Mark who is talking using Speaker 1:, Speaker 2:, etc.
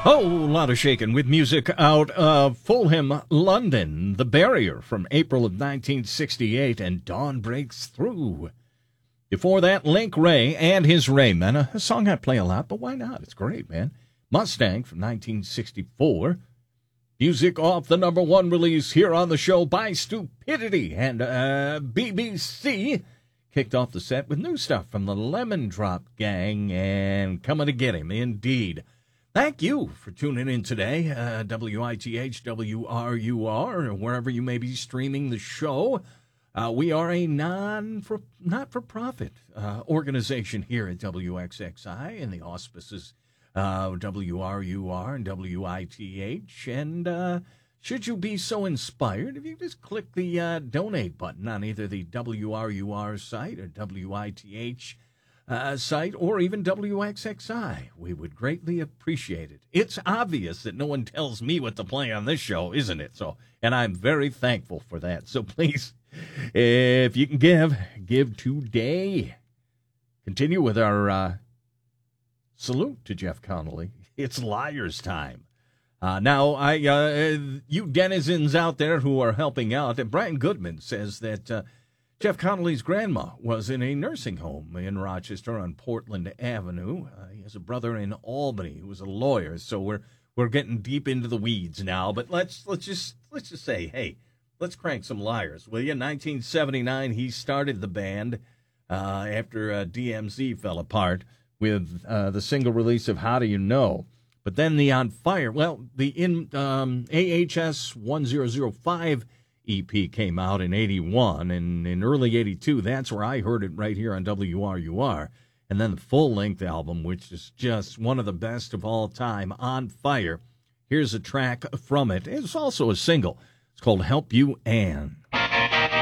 Speaker 1: Whole lot of shaking with music out of Fulham, London. The Barrier from April of 1968 and Dawn Breaks Through. Before that, Link Wray and his Raymen, a song I play a lot, but why not? It's great, man. Mustang from 1964. Music off the number one release here on the show by Stupidity and BBC. Kicked off the set with new stuff from the Lemon Drop Gang and Coming to Get Him, indeed. Thank you for tuning in today, WITH, WRUR, or wherever you may be streaming the show. We are a not-for-profit organization here at WXXI in the auspices of WRUR and WITH. And should you be so inspired, if you just click the donate button on either the WRUR site or WITH site, or even WXXI. We would greatly appreciate it. It's obvious that no one tells me what to play on this show, isn't it? And I'm very thankful for that. So please, if you can give today. Continue with our salute to Jeff Connolly. It's Liars time. Now, you denizens out there who are helping out, Brian Goodman says that Jeff Connolly's grandma was in a nursing home in Rochester on Portland Avenue. He has a brother in Albany who was a lawyer, so we're getting deep into the weeds now. But let's just say, hey, let's crank some Liars, will you? 1979, he started the band after DMZ fell apart with the single release of How Do You Know? But then the On Fire, the AHS 1005 EP came out in 81, and in early 82, that's where I heard it right here on WRUR. And then the full-length album, which is just one of the best of all time, On Fire. Here's a track from it. It's also a single. It's called Help You, Ann.